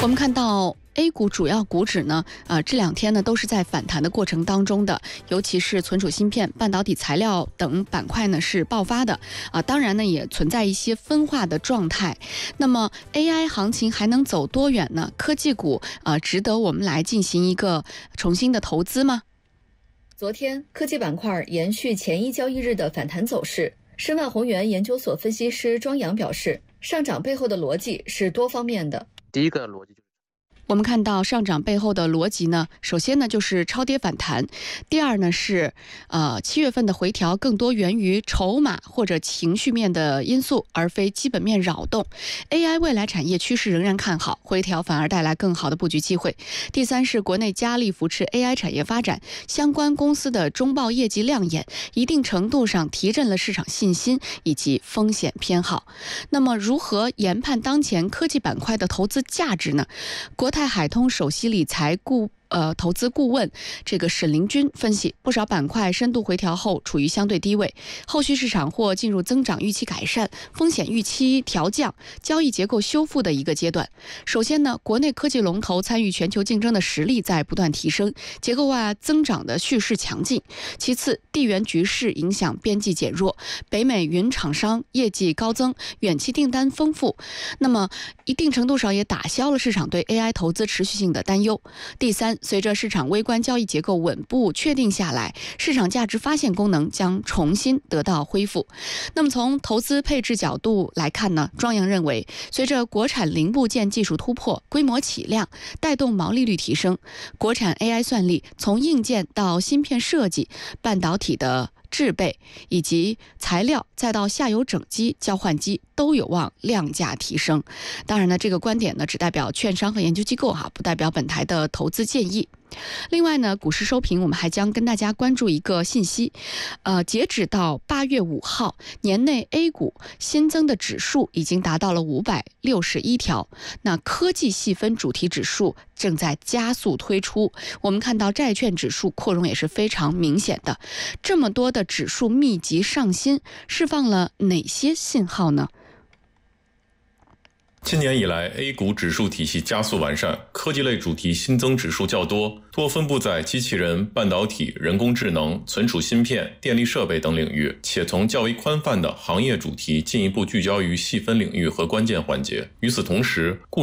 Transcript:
我们看到 A 股主要股指呢，这两天呢都是在反弹的过程当中的，尤其是存储芯片、半导体材料等板块呢是爆发的当然呢也存在一些分化的状态。那么 AI 行情还能走多远呢？科技股值得我们来进行一个重新的投资吗？ 昨天科技板块延续前一交易日的反弹走势，申万宏源研究所分析师庄阳表示，上涨背后的逻辑是多方面的。 第一个逻辑我们看到上涨背后的逻辑呢，首先呢就是超跌反弹，第二呢是7月份的回调更多源于筹码或者情绪面的因素，而非基本面扰动。AI 未来产业趋势仍然看好，回调反而带来更好的布局机会。第三是国内加力扶持 AI 产业发展，相关公司的中报业绩亮眼，一定程度上提振了市场信心以及风险偏好。那么如何研判当前科技板块的投资价值呢？国泰海通首席理财投资顾问这个沈凌军分析，不少板块深度回调后处于相对低位，后续市场或进入增长预期改善、风险预期调降、交易结构修复的一个阶段。首先呢，国内科技龙头参与全球竞争的实力在不断提升，结构化增长的蓄势强劲。其次，地缘局势影响边际减弱，北美云厂商业绩高增，远期订单丰富，那么一定程度上也打消了市场对 AI 投资持续性的担忧。第三，随着市场微观交易结构稳步确定下来，市场价值发现功能将重新得到恢复。那么从投资配置角度来看呢，庄阳认为，随着国产零部件技术突破、规模起量，带动毛利率提升，国产 AI 算力从硬件到芯片设计、半导体的制备以及材料，再到下游整机、交换机，都有望量价提升。当然呢，这个观点呢只代表券商和研究机构不代表本台的投资建议。另外呢，股市收评我们还将跟大家关注一个信息，截止到8月5号，年内 A 股新增的指数已经达到了561条。那科技细分主题指数正在加速推出，我们看到债券指数扩容也是非常明显的。这么多的指数密集上新，释放了哪些信号呢？ 今年以来 A 股指数体系加速完善，科技类主题新增指数较多，多分布在机器人、半导体、人工智能、存储芯片、电力设备等领域，且从较为宽泛的行业主题进一步聚焦于细分领域和关键环节。与此同时，